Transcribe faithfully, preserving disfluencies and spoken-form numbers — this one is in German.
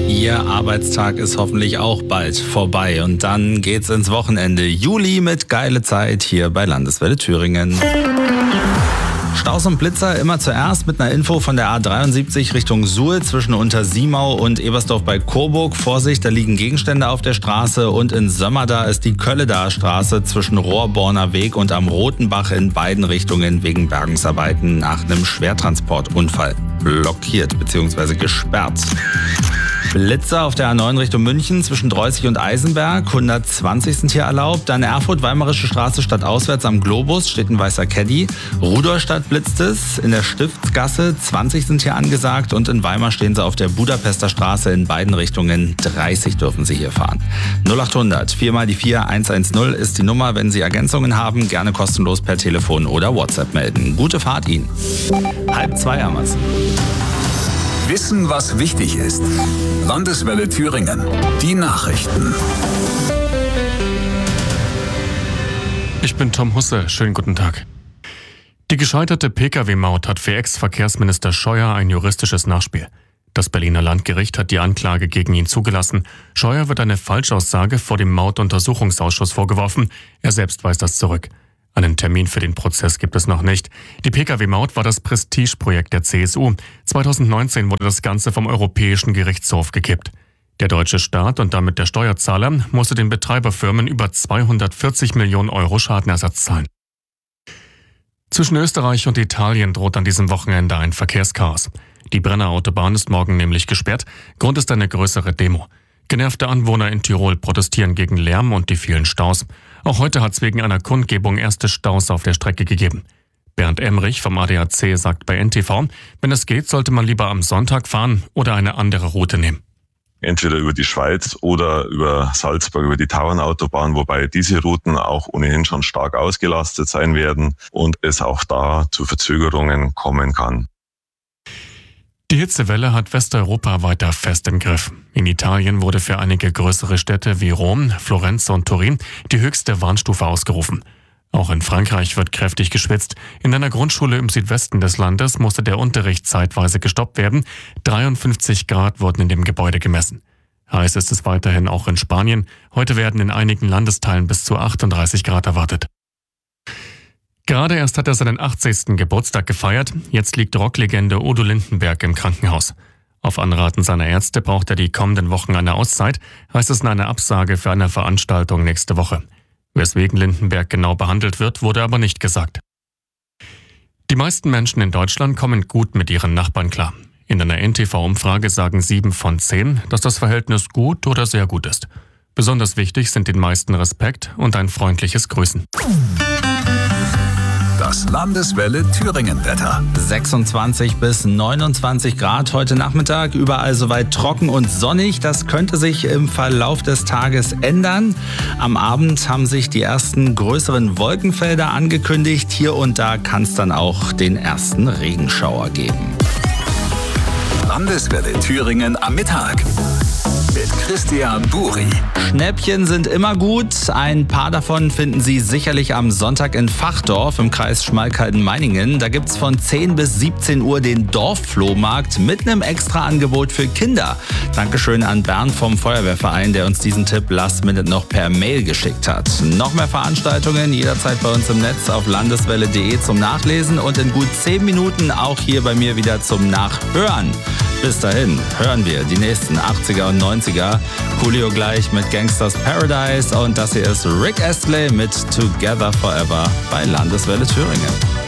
Ihr Arbeitstag ist hoffentlich auch bald vorbei und dann geht's ins Wochenende. Juli mit geile Zeit hier bei Landeswelle Thüringen. Staus und Blitzer immer zuerst mit einer Info von der A dreiundsiebzig Richtung Suhl zwischen Untersiemau und Ebersdorf bei Coburg. Vorsicht, da liegen Gegenstände auf der Straße und in Sömmerda ist die Kölledaer Straße zwischen Rohrborner Weg und am Rotenbach in beiden Richtungen wegen Bergungsarbeiten nach einem Schwertransportunfall blockiert bzw. gesperrt. Blitzer auf der A neun Richtung München zwischen Dreußig und Eisenberg, hundertzwanzig sind hier erlaubt. Dann Erfurt, Weimarische Straße stadtauswärts am Globus, steht ein weißer Caddy. Rudolstadt blitzt es, in der Stiftsgasse, zwanzig sind hier angesagt. Und in Weimar stehen sie auf der Budapester Straße in beiden Richtungen, dreißig dürfen sie hier fahren. null achthundert, vier mal die vier, eins eins null ist die Nummer. Wenn Sie Ergänzungen haben, gerne kostenlos per Telefon oder WhatsApp melden. Gute Fahrt Ihnen. Halb zwei haben wir's. Wissen, was wichtig ist. Landeswelle Thüringen. Die Nachrichten. Ich bin Tom Husse. Schönen guten Tag. Die gescheiterte Pkw-Maut hat für Ex-Verkehrsminister Scheuer ein juristisches Nachspiel. Das Berliner Landgericht hat die Anklage gegen ihn zugelassen. Scheuer wird eine Falschaussage vor dem Mautuntersuchungsausschuss vorgeworfen. Er selbst weist das zurück. Einen Termin für den Prozess gibt es noch nicht. Die Pkw-Maut war das Prestigeprojekt der C S U. zweitausendneunzehn wurde das Ganze vom Europäischen Gerichtshof gekippt. Der deutsche Staat und damit der Steuerzahler musste den Betreiberfirmen über zweihundertvierzig Millionen Euro Schadenersatz zahlen. Zwischen Österreich und Italien droht an diesem Wochenende ein Verkehrschaos. Die Brenner Autobahn ist morgen nämlich gesperrt. Grund ist eine größere Demo. Genervte Anwohner in Tirol protestieren gegen Lärm und die vielen Staus. Auch heute hat es wegen einer Kundgebung erste Staus auf der Strecke gegeben. Bernd Emrich vom A D A C sagt bei N T V, wenn es geht, sollte man lieber am Sonntag fahren oder eine andere Route nehmen. Entweder über die Schweiz oder über Salzburg, über die Tauernautobahn, wobei diese Routen auch ohnehin schon stark ausgelastet sein werden und es auch da zu Verzögerungen kommen kann. Die Hitzewelle hat Westeuropa weiter fest im Griff. In Italien wurde für einige größere Städte wie Rom, Florenz und Turin die höchste Warnstufe ausgerufen. Auch in Frankreich wird kräftig geschwitzt. In einer Grundschule im Südwesten des Landes musste der Unterricht zeitweise gestoppt werden. dreiundfünfzig Grad wurden in dem Gebäude gemessen. Heiß ist es weiterhin auch in Spanien. Heute werden in einigen Landesteilen bis zu achtunddreißig Grad erwartet. Gerade erst hat er seinen achtzigsten Geburtstag gefeiert. Jetzt liegt Rocklegende Udo Lindenberg im Krankenhaus. Auf Anraten seiner Ärzte braucht er die kommenden Wochen eine Auszeit, heißt es in einer Absage für eine Veranstaltung nächste Woche. Weswegen Lindenberg genau behandelt wird, wurde aber nicht gesagt. Die meisten Menschen in Deutschland kommen gut mit ihren Nachbarn klar. In einer N T V-Umfrage sagen sieben von zehn, dass das Verhältnis gut oder sehr gut ist. Besonders wichtig sind den meisten Respekt und ein freundliches Grüßen. Das Landeswelle Thüringen-Wetter. sechsundzwanzig bis neunundzwanzig Grad heute Nachmittag, überall soweit trocken und sonnig. Das könnte sich im Verlauf des Tages ändern. Am Abend haben sich die ersten größeren Wolkenfelder angekündigt. Hier und da kann es dann auch den ersten Regenschauer geben. Landeswelle Thüringen am Mittag. Mit Christian Buri. Schnäppchen sind immer gut. Ein paar davon finden Sie sicherlich am Sonntag in Fachdorf im Kreis Schmalkalden-Meiningen. Da gibt's von zehn bis siebzehn Uhr den Dorfflohmarkt mit einem Extra-Angebot für Kinder. Dankeschön an Bernd vom Feuerwehrverein, der uns diesen Tipp last minute noch per Mail geschickt hat. Noch mehr Veranstaltungen jederzeit bei uns im Netz auf landeswelle punkt de zum Nachlesen und in gut zehn Minuten auch hier bei mir wieder zum Nachhören. Bis dahin hören wir die nächsten achtziger und neunziger. Coolio gleich mit Gangsters Paradise und das hier ist Rick Astley mit Together Forever bei Landeswelle Thüringen.